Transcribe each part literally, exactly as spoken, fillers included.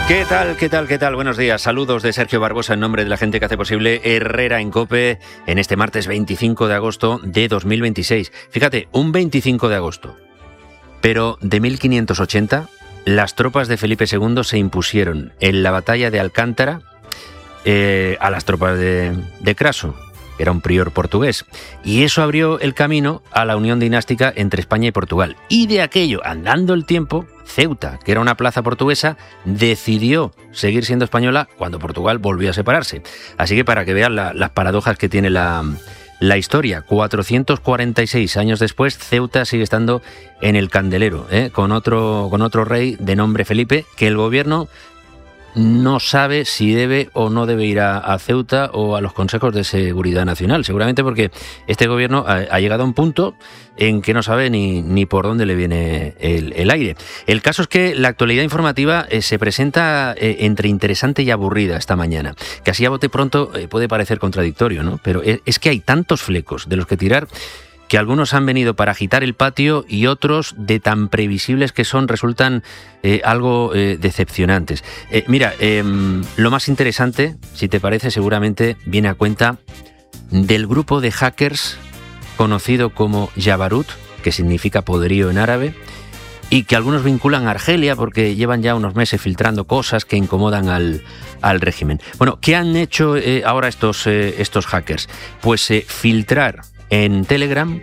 ¿Qué tal, qué tal, qué tal? Buenos días. Saludos de Sergio Barbosa en nombre de la gente que hace posible Herrera en COPE en este martes veinticinco de agosto de dos mil veintiséis. Fíjate, un veinticinco de agosto. Pero de mil quinientos ochenta, las tropas de Felipe segundo se impusieron en la batalla de Alcántara eh, a las tropas de, de Craso, que era un prior portugués. Y eso abrió el camino a la unión dinástica entre España y Portugal. Y de aquello, andando el tiempo, Ceuta, que era una plaza portuguesa, decidió seguir siendo española cuando Portugal volvió a separarse. Así que para que vean la, las paradojas que tiene la, la historia, cuatrocientos cuarenta y seis años después, Ceuta sigue estando en el candelero, ¿eh? con, otro, con otro rey de nombre Felipe, que el gobierno no sabe si debe o no debe ir a, a Ceuta o a los consejos de seguridad nacional, seguramente porque este gobierno ha, ha llegado a un punto en que no sabe ni, ni por dónde le viene el, el aire. El caso es que la actualidad informativa eh, se presenta eh, entre interesante y aburrida esta mañana, que así a bote pronto eh, puede parecer contradictorio, ¿no? Pero es, es que hay tantos flecos de los que tirar que algunos han venido para agitar el patio y otros, de tan previsibles que son, resultan eh, algo eh, decepcionantes. Eh, mira, eh, lo más interesante, si te parece, seguramente viene a cuenta del grupo de hackers conocido como Jabarut, que significa poderío en árabe, y que algunos vinculan a Argelia porque llevan ya unos meses filtrando cosas que incomodan al, al régimen. Bueno, ¿qué han hecho eh, ahora estos, eh, estos hackers? Pues eh, filtrar en Telegram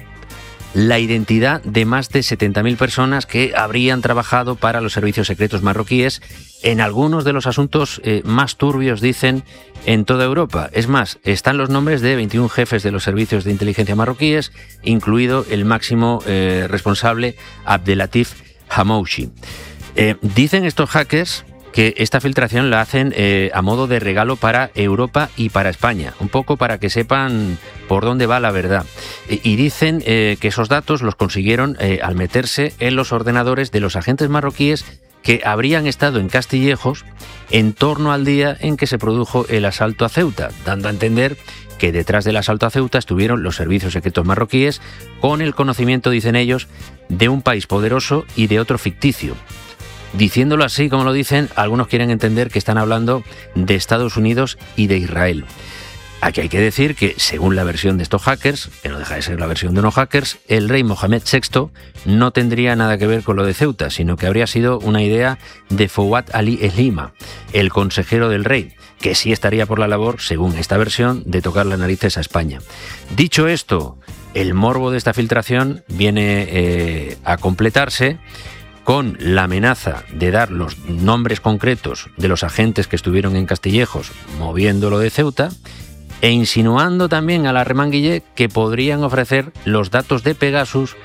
la identidad de más de setenta mil personas que habrían trabajado para los servicios secretos marroquíes en algunos de los asuntos eh, más turbios, dicen, en toda Europa. Es más, están los nombres de veintiún jefes de los servicios de inteligencia marroquíes, incluido el máximo eh, responsable, Abdelatif Hamouchi. Eh, dicen estos hackers que esta filtración la hacen eh, a modo de regalo para Europa y para España, un poco para que sepan por dónde va la verdad. Y, y dicen eh, que esos datos los consiguieron eh, al meterse en los ordenadores de los agentes marroquíes que habrían estado en Castillejos en torno al día en que se produjo el asalto a Ceuta, dando a entender que detrás del asalto a Ceuta estuvieron los servicios secretos marroquíes con el conocimiento, dicen ellos, de un país poderoso y de otro ficticio. Diciéndolo así, como lo dicen, algunos quieren entender que están hablando de Estados Unidos y de Israel. Aquí hay que decir que, según la versión de estos hackers, que no deja de ser la versión de unos hackers, el rey Mohamed sexto no tendría nada que ver con lo de Ceuta, sino que habría sido una idea de Fouad Ali Eslima, el consejero del rey, que sí estaría por la labor, según esta versión, de tocar las narices a España. Dicho esto, el morbo de esta filtración viene eh, a completarse con la amenaza de dar los nombres concretos de los agentes que estuvieron en Castillejos moviéndolo de Ceuta, e insinuando también a la remanguille que podrían ofrecer los datos de Pegasus